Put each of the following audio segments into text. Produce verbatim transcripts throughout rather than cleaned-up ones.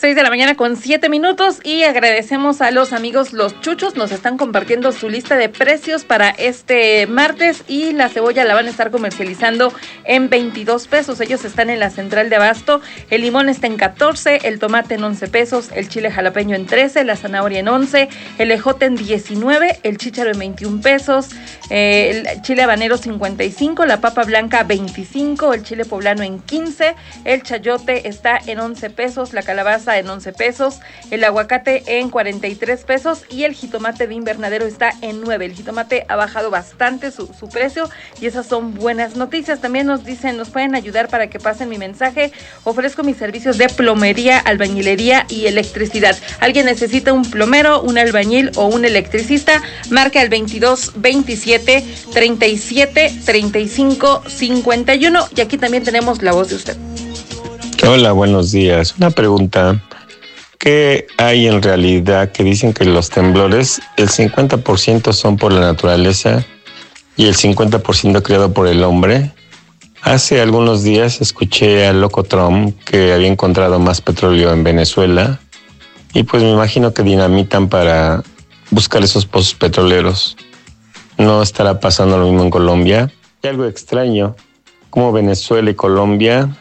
seis de la mañana con siete minutos y agradecemos a los amigos Los Chuchos, nos están compartiendo su lista de precios para este martes y la cebolla la van a estar comercializando en veintidós pesos, ellos están en la central de Abasto, el limón está en catorce, el tomate en once pesos, el chile jalapeño en trece, la zanahoria en once, el ejote en diecinueve, el chícharo en veintiún pesos, eh, el chile habanero cincuenta y cinco, la papa blanca veinticinco, el chile poblano en quince, el chayote está en once pesos, la calabaza en once pesos, el aguacate en cuarenta y tres pesos y el jitomate de invernadero está en nueve. El jitomate ha bajado bastante su, su precio y esas son buenas noticias. También nos dicen, nos pueden ayudar para que pasen mi mensaje. Ofrezco mis servicios de plomería, albañilería y electricidad. ¿Alguien necesita un plomero, un albañil o un electricista? Marca al veintidós veintisiete treinta y siete treinta y cinco cincuenta y uno y aquí también tenemos la voz de usted. Hola, buenos días. Una pregunta. ¿Qué hay en realidad que dicen que los temblores, el cincuenta por ciento son por la naturaleza y el cincuenta por ciento creado por el hombre? Hace algunos días escuché al loco Trump que había encontrado más petróleo en Venezuela y pues me imagino que dinamitan para buscar esos pozos petroleros. ¿No estará pasando lo mismo en Colombia? Y algo extraño, como Venezuela y Colombia,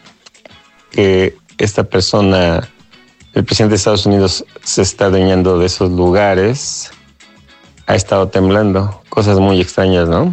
que esta persona, el presidente de Estados Unidos, se está adueñando de esos lugares, ha estado temblando. Cosas muy extrañas, ¿no?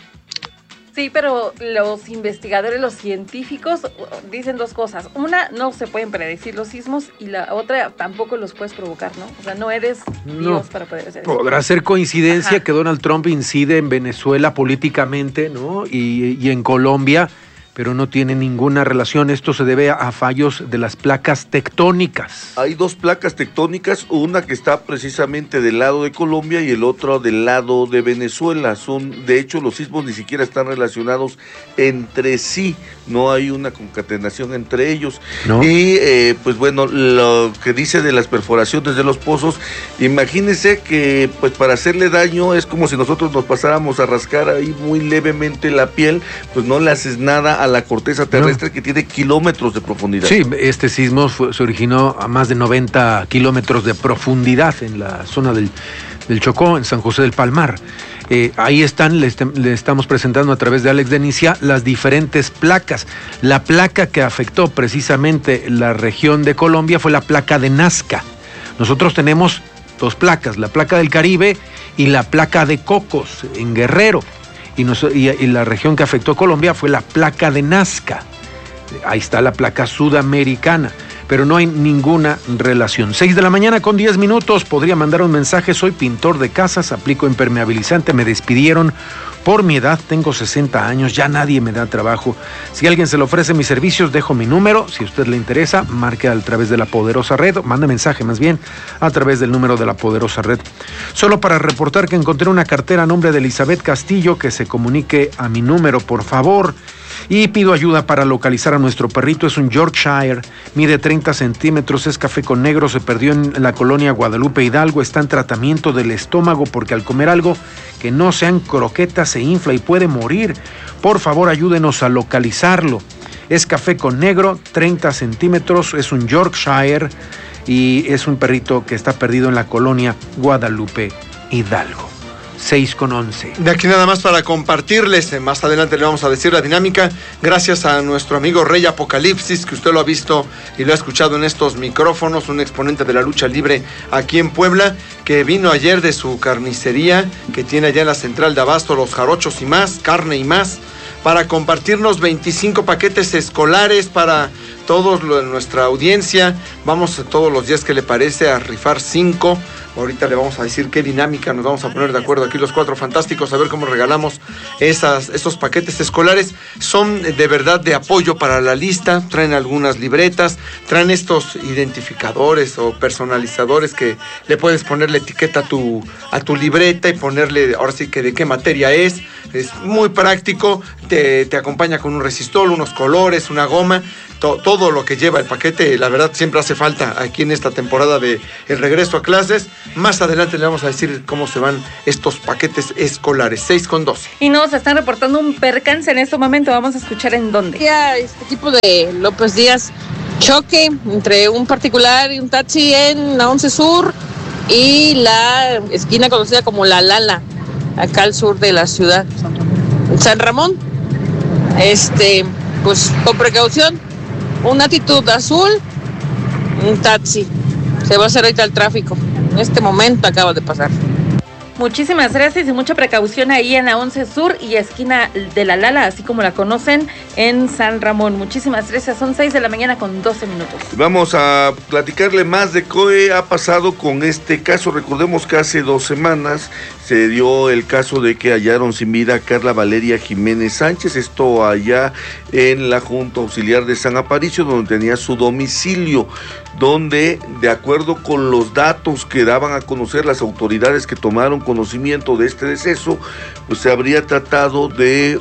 Sí, pero los investigadores, los científicos dicen dos cosas. Una, no se pueden predecir los sismos y la otra, tampoco los puedes provocar, ¿no? O sea, no eres Dios no. para poder hacer eso. Podrá ser coincidencia Ajá. que Donald Trump incide en Venezuela políticamente, ¿no? Y, y en Colombia, pero no tiene ninguna relación. Esto se debe a fallos de las placas tectónicas. Hay dos placas tectónicas, una que está precisamente del lado de Colombia y el otro del lado de Venezuela. Son, de hecho, los sismos ni siquiera están relacionados entre sí, no hay una concatenación entre ellos. ¿No? Y eh, pues bueno, lo que dice de las perforaciones de los pozos, imagínense que pues para hacerle daño es como si nosotros nos pasáramos a rascar ahí muy levemente la piel, pues no le haces nada a la corteza terrestre no. que tiene kilómetros de profundidad. Sí, este sismo fue, se originó a más de noventa kilómetros de profundidad en la zona del, del Chocó, en San José del Palmar. Eh, ahí están, le, est- le estamos presentando a través de Alex Denicia las diferentes placas. La placa que afectó precisamente la región de Colombia fue la placa de Nazca. Nosotros tenemos dos placas, la placa del Caribe y la placa de Cocos en Guerrero. Y, nos, y, y la región que afectó a Colombia fue la placa de Nazca. Ahí está la placa sudamericana, pero no hay ninguna relación. seis de la mañana con diez minutos, podría mandar un mensaje: soy pintor de casas, aplico impermeabilizante, me despidieron por mi edad, tengo sesenta años, ya nadie me da trabajo. Si alguien se le ofrece mis servicios, dejo mi número, si a usted le interesa, marque a través de la poderosa red, mande mensaje más bien a través del número de la poderosa red. Solo para reportar que encontré una cartera a nombre de Elizabeth Castillo, que se comunique a mi número, por favor. Y pido ayuda para localizar a nuestro perrito, es un Yorkshire, mide treinta centímetros, es café con negro, se perdió en la colonia Guadalupe Hidalgo, está en tratamiento del estómago porque al comer algo que no sean croquetas se infla y puede morir. Por favor, ayúdenos a localizarlo. Es café con negro, treinta centímetros, es un Yorkshire y es un perrito que está perdido en la colonia Guadalupe Hidalgo. seis con once. De aquí nada más para compartirles, más adelante le vamos a decir la dinámica, gracias a nuestro amigo Rey Apocalipsis, que usted lo ha visto y lo ha escuchado en estos micrófonos, un exponente de la lucha libre aquí en Puebla, que vino ayer de su carnicería, que tiene allá en la central de Abasto, Los Jarochos y más, carne y más, para compartirnos veinticinco paquetes escolares para todos nuestra audiencia. Vamos todos los días que le parece a rifar cinco. Ahorita le vamos a decir qué dinámica nos vamos a poner de acuerdo aquí los cuatro fantásticos, a ver cómo regalamos esas, esos paquetes escolares. Son de verdad de apoyo para la lista, traen algunas libretas, traen estos identificadores o personalizadores que le puedes poner la etiqueta a tu, a tu libreta y ponerle ahora sí que de qué materia es. Es muy práctico, te, te acompaña con un resistol, unos colores, una goma, to, todo lo que lleva el paquete, la verdad siempre hace falta aquí en esta temporada de el regreso a clases. Más adelante le vamos a decir cómo se van estos paquetes escolares. seis con doce. Y nos están reportando un percance en este momento, vamos a escuchar en dónde. Este tipo de López Díaz choque entre un particular y un taxi en la once Sur y la esquina conocida como La Lala, acá al sur de la ciudad. San Ramón, este, pues con precaución, una actitud azul, un taxi. Se va a hacer ahorita el tráfico. En este momento acaba de pasar. Muchísimas gracias y mucha precaución ahí en la once Sur y esquina de La Lala, así como la conocen, en San Ramón. Muchísimas gracias, son seis de la mañana con doce minutos. Vamos a platicarle más de qué ha pasado con este caso. Recordemos que hace dos semanas se dio el caso de que hallaron sin vida a Carla Valeria Jiménez Sánchez, esto allá en la Junta Auxiliar de San Aparicio, donde tenía su domicilio, donde, de acuerdo con los datos que daban a conocer las autoridades que tomaron conocimiento de este deceso, pues se habría tratado de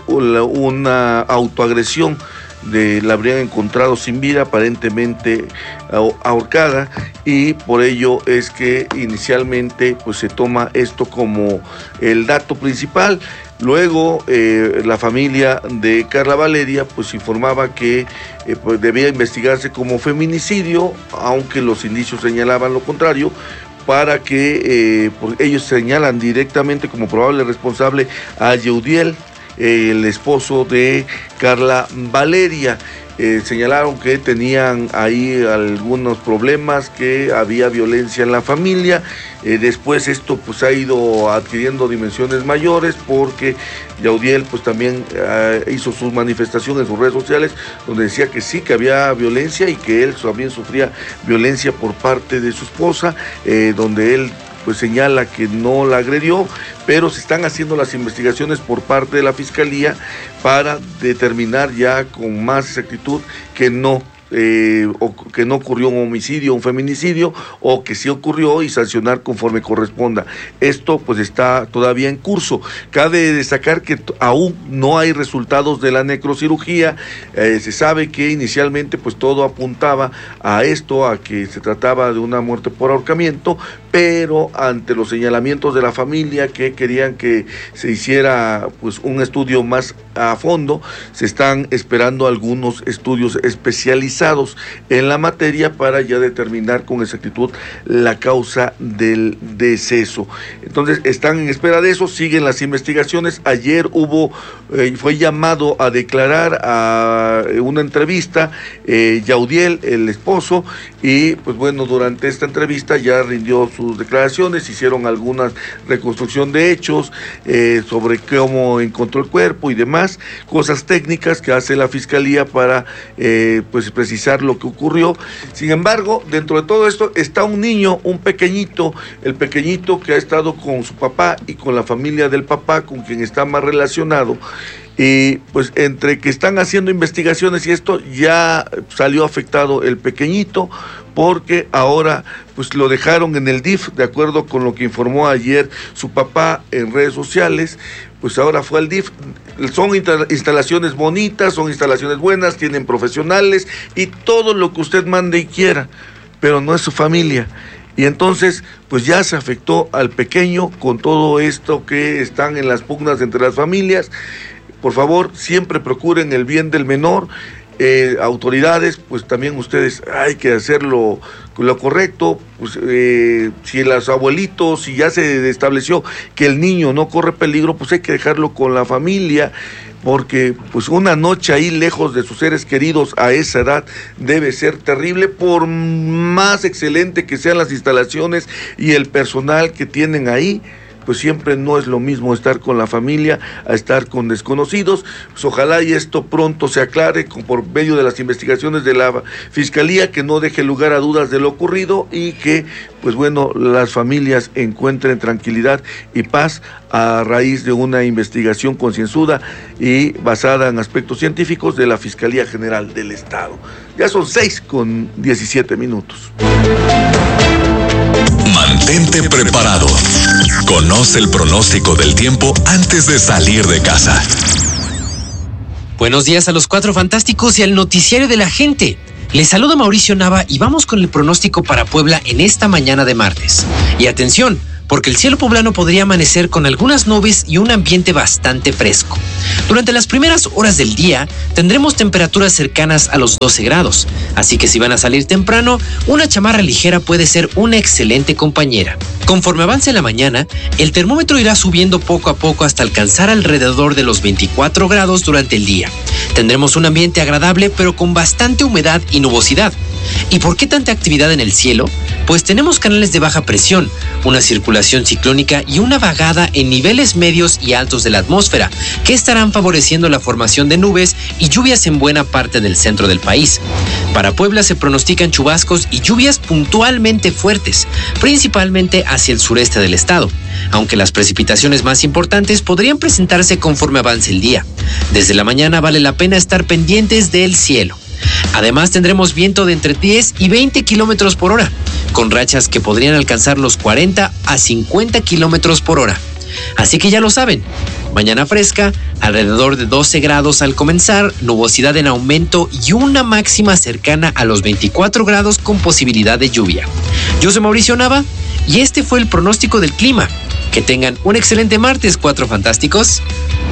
una autoagresión. De, la habrían encontrado sin vida, aparentemente ahorcada, y por ello es que inicialmente pues se toma esto como el dato principal. Luego eh, la familia de Carla Valeria pues informaba que eh, pues, debía investigarse como feminicidio, aunque los indicios señalaban lo contrario, para que eh, pues, ellos señalan directamente como probable responsable a Yeudiel, el esposo de Carla Valeria. Eh, señalaron que tenían ahí algunos problemas, que había violencia en la familia. Eh, después esto pues ha ido adquiriendo dimensiones mayores, porque Yeudiel pues también eh, hizo sus manifestaciones en sus redes sociales, donde decía que sí, que había violencia y que él también sufría violencia por parte de su esposa, eh, donde él pues señala que no la agredió, pero se están haciendo las investigaciones por parte de la Fiscalía para determinar ya con más exactitud que no Eh, o que no ocurrió un homicidio, un feminicidio, o que sí ocurrió, y sancionar conforme corresponda. Esto pues está todavía en curso. Cabe destacar que t- aún no hay resultados de la necrocirugía. Eh, se sabe que inicialmente pues todo apuntaba a esto, a que se trataba de una muerte por ahorcamiento, pero ante los señalamientos de la familia, que querían que se hiciera pues un estudio más a fondo, se están esperando algunos estudios especializados en la materia para ya determinar con exactitud la causa del deceso. Entonces están en espera de eso, siguen las investigaciones. Ayer hubo, eh, fue llamado a declarar a una entrevista eh, Yeudiel, el esposo, y pues bueno, durante esta entrevista ya rindió sus declaraciones, hicieron alguna reconstrucción de hechos eh, sobre cómo encontró el cuerpo y demás, cosas técnicas que hace la Fiscalía para eh, pues precisar lo que ocurrió. Sin embargo, dentro de todo esto está un niño, un pequeñito, el pequeñito que ha estado con su papá y con la familia del papá, con quien está más relacionado. Y pues entre que están haciendo investigaciones y esto, ya salió afectado el pequeñito, porque ahora pues lo dejaron en el D I F, de acuerdo con lo que informó ayer su papá en redes sociales. Pues ahora fue al D I F. Son instalaciones bonitas, son instalaciones buenas, tienen profesionales y todo lo que usted mande y quiera, pero no es su familia. Y entonces, pues ya se afectó al pequeño con todo esto que están en las pugnas entre las familias. Por favor, siempre procuren el bien del menor. Eh, autoridades, pues también ustedes hay que hacerlo lo correcto. Pues eh, si los abuelitos, si ya se estableció que el niño no corre peligro, pues hay que dejarlo con la familia, porque pues una noche ahí lejos de sus seres queridos a esa edad debe ser terrible, por más excelente que sean las instalaciones y el personal que tienen ahí. Pues siempre no es lo mismo estar con la familia a estar con desconocidos. Pues ojalá y esto pronto se aclare con, por medio de las investigaciones de la Fiscalía, que no deje lugar a dudas de lo ocurrido y que, pues bueno, las familias encuentren tranquilidad y paz a raíz de una investigación concienzuda y basada en aspectos científicos de la Fiscalía General del Estado. Ya son seis con diecisiete minutos. Mantente preparado. Conoce el pronóstico del tiempo antes de salir de casa. Buenos días a los Cuatro Fantásticos y al noticiario de la gente. Les saluda Mauricio Nava y vamos con el pronóstico para Puebla en esta mañana de martes. Y atención, porque el cielo poblano podría amanecer con algunas nubes y un ambiente bastante fresco. Durante las primeras horas del día tendremos temperaturas cercanas a los doce grados, así que si van a salir temprano, una chamarra ligera puede ser una excelente compañera. Conforme avance la mañana, el termómetro irá subiendo poco a poco hasta alcanzar alrededor de los veinticuatro grados durante el día. Tendremos un ambiente agradable pero con bastante humedad y nubosidad. ¿Y por qué tanta actividad en el cielo? Pues tenemos canales de baja presión, una circulación ciclónica y una vagada en niveles medios y altos de la atmósfera, que estarán favoreciendo la formación de nubes y lluvias en buena parte del centro del país. Para Puebla se pronostican chubascos y lluvias puntualmente fuertes, principalmente hacia el sureste del estado, aunque las precipitaciones más importantes podrían presentarse conforme avance el día. Desde la mañana vale la pena estar pendientes del cielo. Además tendremos viento de entre diez y veinte kilómetros por hora, con rachas que podrían alcanzar los cuarenta a cincuenta kilómetros por hora. Así que ya lo saben, mañana fresca, alrededor de doce grados al comenzar, nubosidad en aumento y una máxima cercana a los veinticuatro grados con posibilidad de lluvia. Yo soy Mauricio Nava y este fue el pronóstico del clima. Que tengan un excelente martes, Cuatro Fantásticos.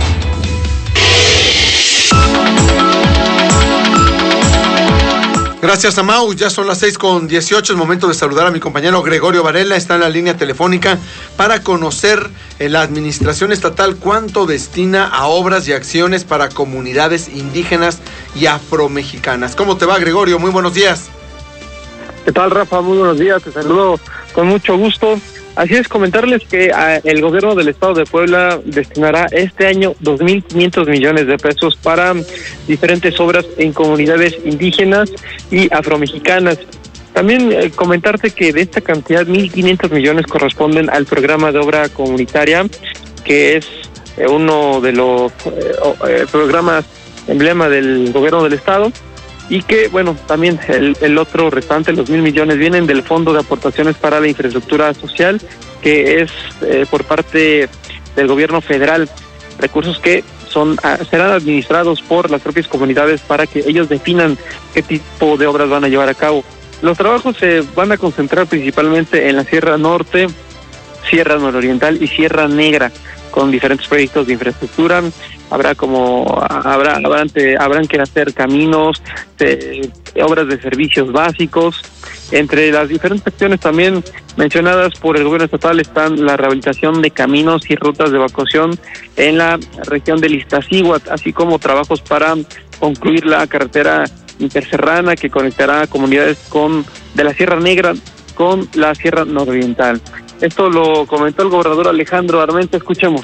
Gracias a Mau, ya son las seis con dieciocho, es momento de saludar a mi compañero Gregorio Varela, está en la línea telefónica para conocer en la administración estatal cuánto destina a obras y acciones para comunidades indígenas y afromexicanas. ¿Cómo te va, Gregorio? Muy buenos días. ¿Qué tal, Rafa? Muy buenos días, te saludo con mucho gusto. Así es, comentarles que uh, el gobierno del estado de Puebla destinará este año dos mil quinientos millones de pesos para diferentes obras en comunidades indígenas y afromexicanas. También eh, comentarte que de esta cantidad, mil quinientos millones corresponden al programa de obra comunitaria, que es eh, uno de los eh, eh, programas emblema del gobierno del estado. Y que, bueno, también el, el otro restante, los mil millones, vienen del Fondo de Aportaciones para la Infraestructura Social, que es eh, por parte del gobierno federal, recursos que son serán administrados por las propias comunidades para que ellos definan qué tipo de obras van a llevar a cabo. Los trabajos se van a concentrar principalmente en la Sierra Norte, Sierra Nororiental y Sierra Negra, con diferentes proyectos de infraestructura. Habrá como habrá habrán, habrán que hacer caminos, de, obras de servicios básicos. Entre las diferentes acciones también mencionadas por el gobierno estatal están la rehabilitación de caminos y rutas de evacuación en la región del Iztaccíhuatl, así como trabajos para concluir la carretera interserrana que conectará comunidades con de la Sierra Negra con la Sierra Nororiental. Esto lo comentó el gobernador Alejandro Armenta. Escuchemos.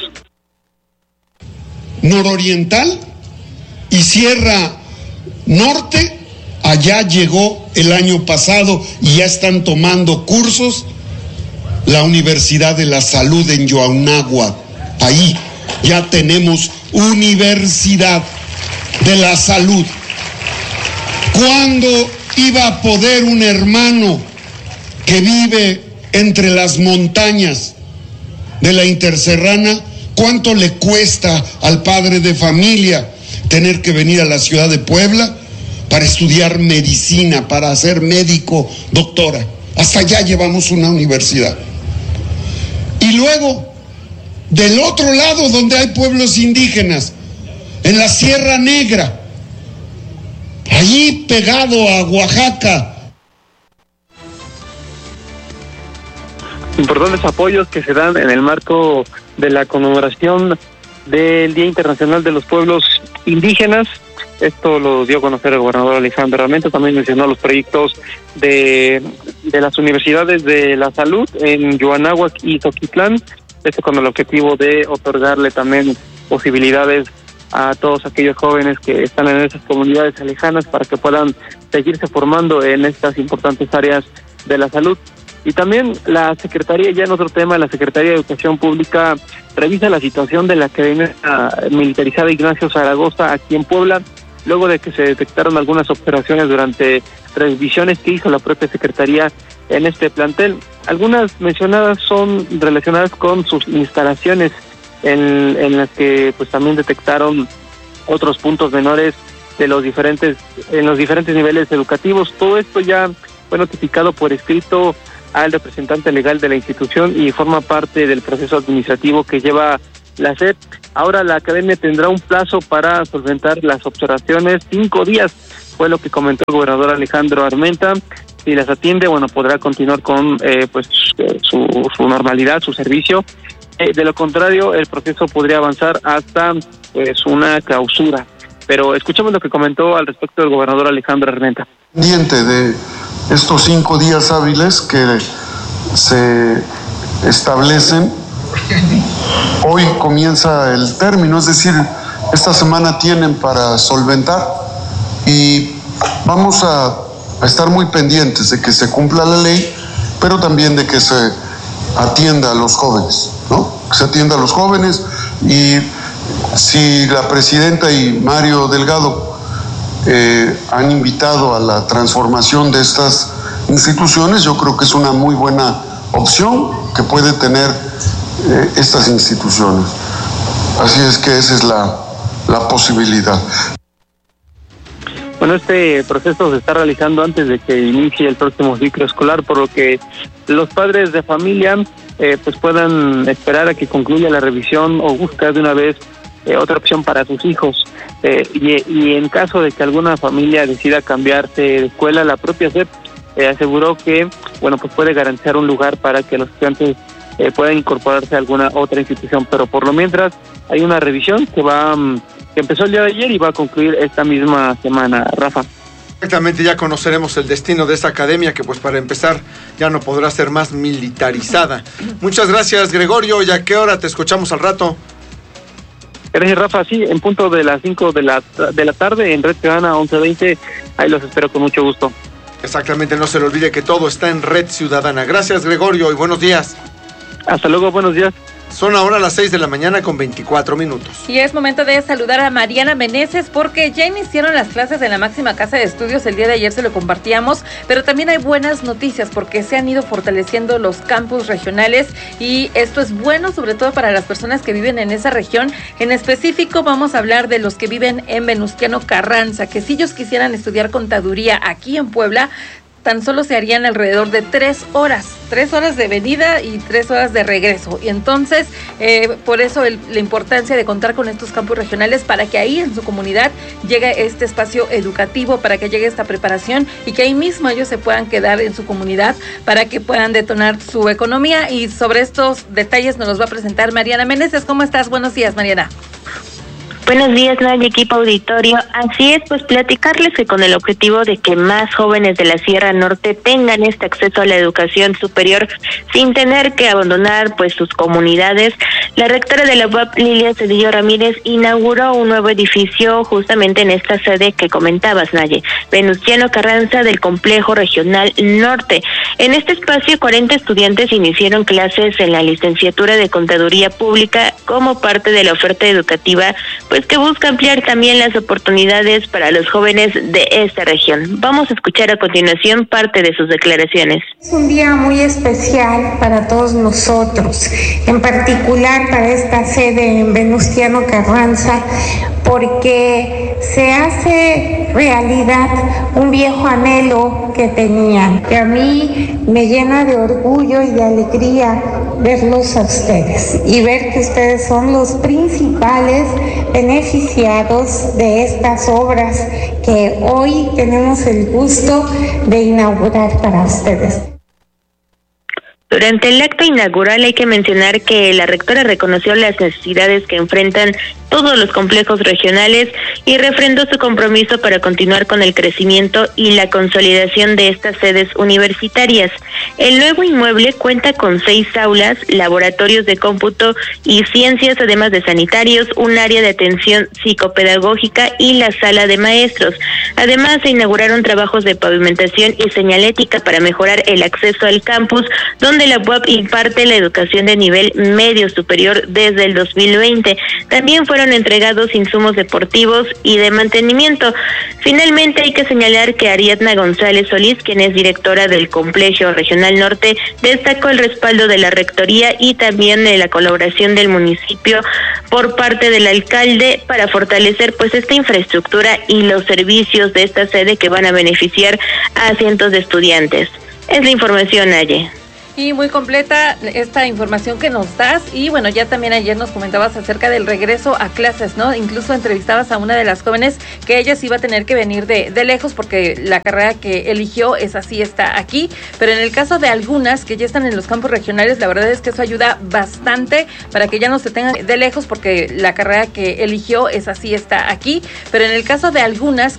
Nororiental y Sierra Norte, allá llegó el año pasado y ya están tomando cursos la Universidad de la Salud en Yoaunáhuac. Ahí ya tenemos Universidad de la Salud. ¿Cuándo iba a poder un hermano que vive entre las montañas de la Interserrana, cuánto le cuesta al padre de familia tener que venir a la ciudad de Puebla para estudiar medicina, para ser médico, doctora? Hasta allá llevamos una universidad. Y luego, del otro lado donde hay pueblos indígenas, en la Sierra Negra, allí pegado a Oaxaca, importantes apoyos que se dan en el marco de la conmemoración del Día Internacional de los Pueblos Indígenas. Esto lo dio a conocer el gobernador Alejandro Armenta. También mencionó los proyectos de, de las universidades de la salud en Yoaunáhuac y Toquitlán. Esto con el objetivo de otorgarle también posibilidades a todos aquellos jóvenes que están en esas comunidades alejanas para que puedan seguirse formando en estas importantes áreas de la salud. Y también la Secretaría, ya en otro tema, la Secretaría de Educación Pública revisa la situación de la Academia Militarizada Ignacio Zaragoza aquí en Puebla, luego de que se detectaron algunas observaciones durante revisiones que hizo la propia Secretaría en este plantel. Algunas mencionadas son relacionadas con sus instalaciones, en, en las que pues también detectaron otros puntos menores de los diferentes, en los diferentes niveles educativos. Todo esto ya fue notificado por escrito al representante legal de la institución y forma parte del proceso administrativo que lleva la S E P. Ahora la academia tendrá un plazo para solventar las observaciones, cinco días, fue lo que comentó el gobernador Alejandro Armenta. Si las atiende, bueno, podrá continuar con eh, pues su, su normalidad, su servicio. Eh, de lo contrario, el proceso podría avanzar hasta pues una clausura. Pero escuchemos lo que comentó al respecto del gobernador Alejandro Armenta. Pendiente de estos cinco días hábiles que se establecen, hoy comienza el término, es decir, esta semana tienen para solventar y vamos a, a estar muy pendientes de que se cumpla la ley, pero también de que se atienda a los jóvenes, ¿no? Que se atienda a los jóvenes y si la presidenta y Mario Delgado eh, han invitado a la transformación de estas instituciones, yo creo que es una muy buena opción que puede tener eh, estas instituciones. Así es que esa es la, la posibilidad. Bueno, este proceso se está realizando antes de que inicie el próximo ciclo escolar, por lo que los padres de familia eh, pues puedan esperar a que concluya la revisión o buscar de una vez eh, otra opción para sus hijos. Eh, y, y en caso de que alguna familia decida cambiarse de escuela, la propia S E P eh, aseguró que bueno pues puede garantizar un lugar para que los estudiantes eh, puedan incorporarse a alguna otra institución. Pero por lo mientras hay una revisión que va que empezó el día de ayer y va a concluir esta misma semana, Rafa. Exactamente, ya conoceremos el destino de esta academia que pues para empezar ya no podrá ser más militarizada. Muchas gracias, Gregorio, ¿y a qué hora te escuchamos al rato? Gracias, Rafa, sí, en punto de las cinco de la, de la tarde en Red Ciudadana once veinte, ahí los espero con mucho gusto. Exactamente, no se le olvide que todo está en Red Ciudadana. Gracias, Gregorio, y buenos días. Hasta luego, buenos días. Son ahora las seis de la mañana con veinticuatro minutos. Y es momento de saludar a Mariana Meneses porque ya iniciaron las clases en la máxima casa de estudios. El día de ayer se lo compartíamos, pero también hay buenas noticias porque se han ido fortaleciendo los campus regionales y esto es bueno sobre todo para las personas que viven en esa región. En específico vamos a hablar de los que viven en Venustiano Carranza, que si ellos quisieran estudiar contaduría aquí en Puebla, tan solo se harían alrededor de tres horas, tres horas de venida y tres horas de regreso. Y entonces, eh, por eso el, la importancia de contar con estos campus regionales para que ahí en su comunidad llegue este espacio educativo, para que llegue esta preparación y que ahí mismo ellos se puedan quedar en su comunidad para que puedan detonar su economía. Y sobre estos detalles nos los va a presentar Mariana Meneses. ¿Cómo estás? Buenos días, Mariana. Buenos días, Nadia, equipo auditorio. Así es, pues platicarles que con el objetivo de que más jóvenes de la Sierra Norte tengan este acceso a la educación superior sin tener que abandonar pues sus comunidades, la rectora de la U A P, Lilia Cedillo Ramírez, inauguró un nuevo edificio justamente en esta sede que comentabas, Naye, Venustiano Carranza del Complejo Regional Norte. En este espacio, cuarenta estudiantes iniciaron clases en la licenciatura de Contaduría Pública como parte de la oferta educativa pues que busca ampliar también las oportunidades para los jóvenes de esta región. Vamos a escuchar a continuación parte de sus declaraciones. Es un día muy especial para todos nosotros, en particular para esta sede en Venustiano Carranza, porque se hace realidad un viejo anhelo que tenían, que a mí me llena de orgullo y de alegría verlos a ustedes y ver que ustedes son los principales beneficiados de estas obras que hoy tenemos el gusto de inaugurar para ustedes. Durante el acto inaugural hay que mencionar que la rectora reconoció las necesidades que enfrentan todos los complejos regionales y refrendó su compromiso para continuar con el crecimiento y la consolidación de estas sedes universitarias. El nuevo inmueble cuenta con seis aulas, laboratorios de cómputo y ciencias, además de sanitarios, un área de atención psicopedagógica y la sala de maestros. Además, se inauguraron trabajos de pavimentación y señalética para mejorar el acceso al campus, donde la U A P imparte la educación de nivel medio superior desde el dos mil veinte. También fueron entregados insumos deportivos y de mantenimiento. Finalmente, hay que señalar que Ariadna González Solís, quien es directora del Complejo Regional Norte, destacó el respaldo de la Rectoría y también de la colaboración del municipio por parte del alcalde para fortalecer pues esta infraestructura y los servicios de esta sede que van a beneficiar a cientos de estudiantes. Es la información, Aye. Y muy completa esta información que nos das. Y bueno, ya también ayer nos comentabas acerca del regreso a clases, ¿no? Incluso entrevistabas a una de las jóvenes que ella sí iba a tener que venir de, de lejos porque la carrera que eligió es así, está aquí. Pero en el caso de algunas que ya están en los campos regionales, la verdad es que eso ayuda bastante para que ya no se tengan de lejos porque la carrera que eligió es así, está aquí. Pero en el caso de algunas